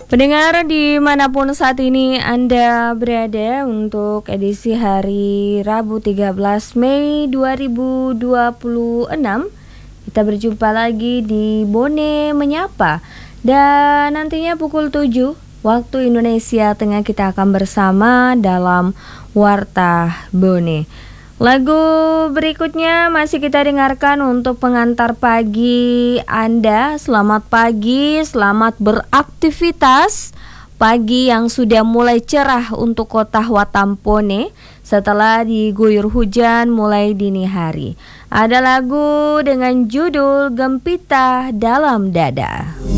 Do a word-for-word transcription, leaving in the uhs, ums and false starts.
Pendengar dimanapun saat ini Anda berada, untuk edisi hari Rabu tiga belas Mei dua ribu dua puluh enam, kita berjumpa lagi di Bone Menyapa. Dan nantinya pukul tujuh waktu Indonesia Tengah kita akan bersama dalam Warta Bone. Lagu berikutnya masih kita dengarkan untuk pengantar pagi Anda. Selamat pagi, selamat beraktivitas. Pagi yang sudah mulai cerah untuk kota Watampone setelah diguyur hujan mulai dini hari. Ada lagu dengan judul Gempita Dalam Dada.